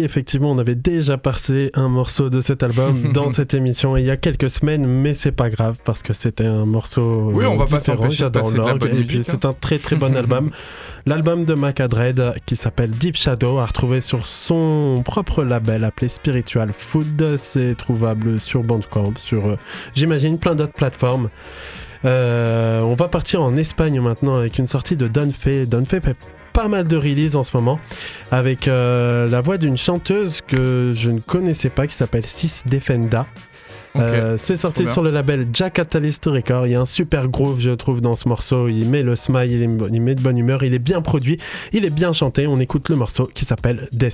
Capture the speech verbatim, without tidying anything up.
effectivement, on avait déjà passé un morceau de cet album dans cette émission il y a quelques semaines, mais c'est pas grave parce que c'était un morceau oui, on va différent. pas J'adore l'orgue et musique, puis hein. c'est un très très bon album. L'album de Macadred qui s'appelle Deep Shadow à retrouver sur son propre label appelé Spiritual Food. C'est trouvable sur Bandcamp, sur euh, j'imagine plein d'autres plateformes. Euh, on va partir en Espagne maintenant avec une sortie de Donfe. Donfe fait pas mal de releases en ce moment avec euh, la voix d'une chanteuse que je ne connaissais pas qui s'appelle Sis Defenda. Okay. Euh, c'est sorti sur le label Jack Catalyst Records. Il y a un super groove, je trouve, dans ce morceau. Il met le smile, il, est, il met de bonne humeur, il est bien produit, il est bien chanté. On écoute le morceau qui s'appelle Des.